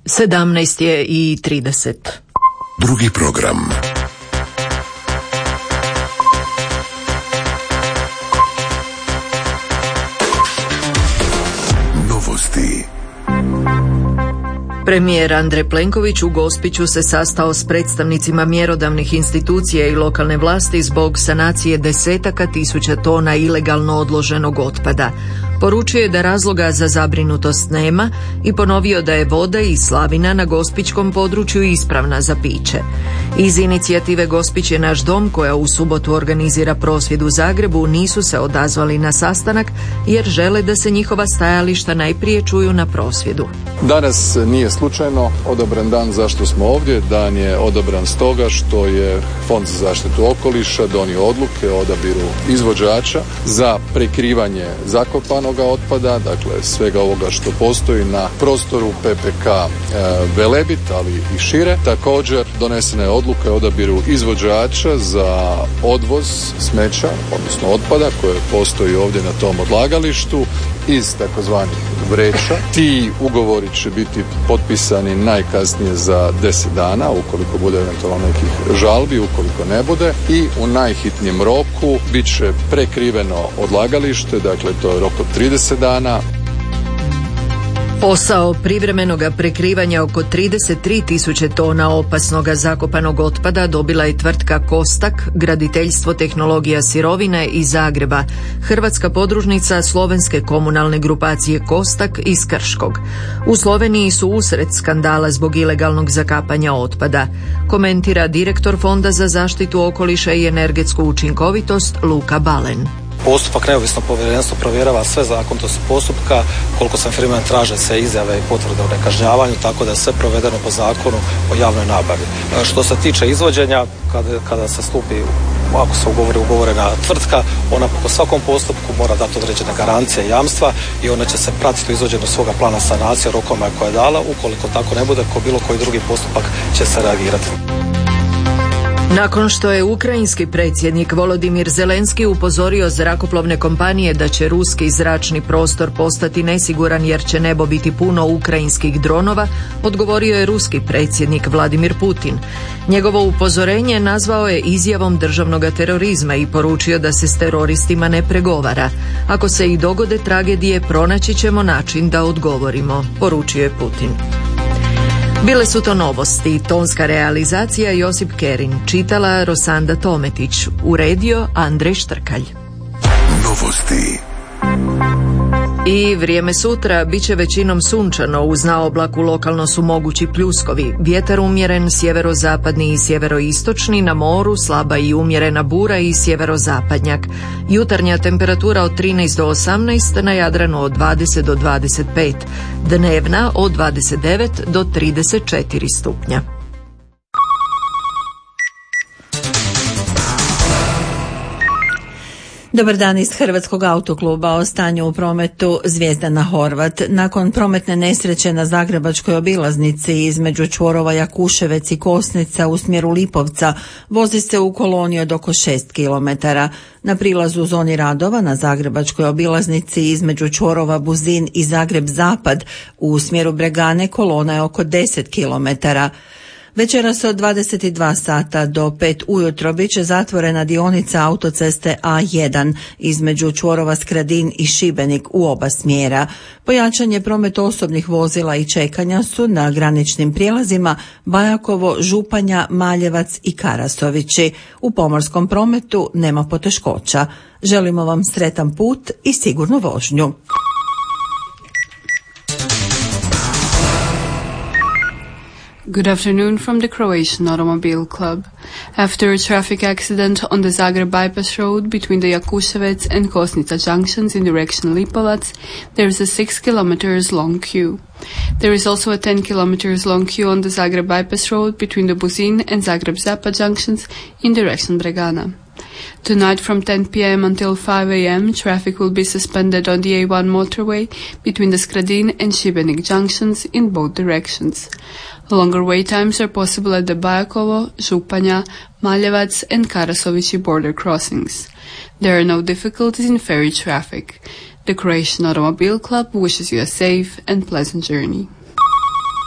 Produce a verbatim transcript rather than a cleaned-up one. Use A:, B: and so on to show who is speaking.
A: sedamnaest je i trideset.
B: Drugi program. Novosti.
A: Premijer Andrej Plenković u Gospiću se sastao s predstavnicima mjerodavnih institucija i lokalne vlasti zbog sanacije desetaka tisuća tona ilegalno odloženog otpada. Poručio je da razloga za zabrinutost nema i ponovio da je voda iz slavina na gospićkom području ispravna za piće. Iz inicijative Gospić je naš dom, koja u subotu organizira prosvjed u Zagrebu, nisu se odazvali na sastanak jer žele da se njihova stajališta najprije čuju na prosvjedu.
C: Danas nije slučajno odabran dan zašto smo ovdje. Dan je odabran stoga što je Fond za zaštitu okoliša donio odluke o odabiru izvođača za prekrivanje zakopanog otpada, dakle svega ovoga što postoji na prostoru P P K e, Velebit, ali i šire. Također donesena je odluka o odabiru izvođača za odvoz smeća, odnosno otpada koje postoji ovdje na tom odlagalištu iz takozvanih vreća. Ti ugovori će biti potpisani najkasnije za deset dana, ukoliko bude eventualno nekih žalbi, ukoliko ne bude, i u najhitnijem roku bit će prekriveno odlagalište, dakle to je rok od trideset dana.
A: Posao privremenog prekrivanja oko trideset tri tisuće tona opasnog zakopanog otpada dobila je tvrtka Kostak, Graditeljstvo, tehnologija, sirovine iz Zagreba, hrvatska podružnica slovenske komunalne grupacije Kostak iz Krškog. U Sloveniji su usred skandala zbog ilegalnog zakapanja otpada, komentira direktor Fonda za zaštitu okoliša i energetsku učinkovitost Luka Balen.
D: Postupak neovisno povjerenstvo provjerava sve zakonitosti postupka, koliko sam firma traže se izjave i potvrde o nekažnjavanju, tako da je sve provedeno po zakonu o javnoj nabavi. Što se tiče izvođenja, kada, kada se stupi, ako se ugovori ugovorena tvrtka, ona po svakom postupku mora dati određene garancije i jamstva i ona će se pratiti u izvođenju svoga plana sanacije rokoma koje je dala. Ukoliko tako ne bude, ko bilo koji drugi postupak će se reagirati.
A: Nakon što je ukrajinski predsjednik Volodimir Zelenski upozorio zrakoplovne kompanije da će ruski zračni prostor postati nesiguran jer će nebo biti puno ukrajinskih dronova, odgovorio je ruski predsjednik Vladimir Putin. Njegovo upozorenje nazvao je izjavom državnog terorizma i poručio da se s teroristima ne pregovara. Ako se i dogode tragedije, pronaći ćemo način da odgovorimo, poručio je Putin. Bile su to novosti, tonska realizacija Josip Kerin, čitala Rosanda Tometić, uredio Andrej Štrkalj.
B: Novosti.
A: I vrijeme sutra bit će većinom sunčano, uz naoblaku lokalno su mogući pljuskovi, vjetar umjeren sjeverozapadni i sjeveroistočni, na moru slaba i umjerena bura i sjeverozapadnjak. Jutarnja temperatura od trinaest do osamnaest, na Jadranu od dvadeset do dvadeset pet, dnevna od dvadeset devet do trideset četiri stupnja.
E: Dobar dan iz Hrvatskog autokluba. O stanju u prometu Zvijezdana Horvat. Nakon prometne nesreće na zagrebačkoj obilaznici između čvorova Jakuševec i Kosnica u smjeru Lipovca vozi se u koloni od oko šest kilometara. Na prilazu u zoni radova na zagrebačkoj obilaznici između čvorova Buzin i Zagreb Zapad u smjeru Bregane kolona je oko deset kilometara. Večeras od dvadeset dva sata do pet ujutro bit će zatvorena dionica autoceste A jedan između čvorova Skradin i Šibenik u oba smjera. Pojačanje promet osobnih vozila i čekanja su na graničnim prijelazima Bajakovo, Županja, Maljevac i Karasovići. U pomorskom prometu nema poteškoća. Želimo vam sretan put i sigurnu vožnju.
F: Good afternoon from the Croatian Automobile Club. After a traffic accident on the Zagreb bypass road between the Jakuševec and Kosnica junctions in direction Lipovac, there is a six kilometers long queue. There is also a ten kilometers long queue on the Zagreb bypass road between the Buzin and Zagreb Zapad junctions in direction Bregana. Tonight from ten p.m. until five a.m. traffic will be suspended on the A one motorway between the Skradin and Šibenik junctions in both directions. Longer wait times are possible at the Bajakovo, Županja, Maljevac and Karasovići border crossings. There are no difficulties in ferry traffic. The Croatian Automobile Club wishes you a safe and pleasant journey.